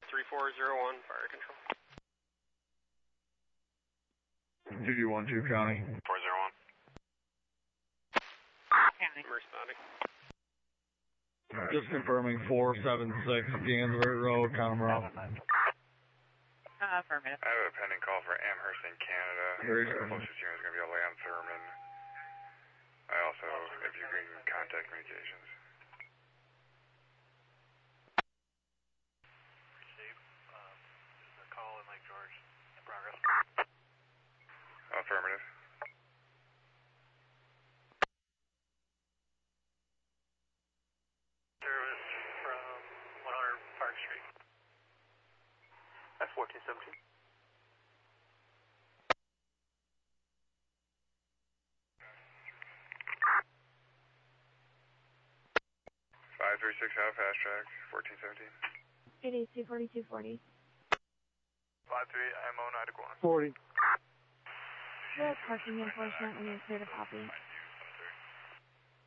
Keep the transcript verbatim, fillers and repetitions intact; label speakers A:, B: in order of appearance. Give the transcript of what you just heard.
A: three four zero one, fire control.
B: two one two County.
A: four zero one. County. I'm responding.
B: Just confirming four seven six Gansbury Road, Connemara.
C: Uh, affirmative.
D: I have a pending call for Amherst in Canada.
B: Very
D: The
B: good.
D: closest unit is going to be a Land Thurman. I also, if you can contact communications.
A: Received. Uh, this is a call in Lake George. In progress.
D: Affirmative.
A: Service from one hundred Park Street. That's fourteen seventeen.
D: five three six out of fast track, fourteen seventeen.
E: eight eight two forty-two forty.
D: five three eight, I M O nine to Guam.
B: forty.
E: The parking enforcement, we need clear to copy.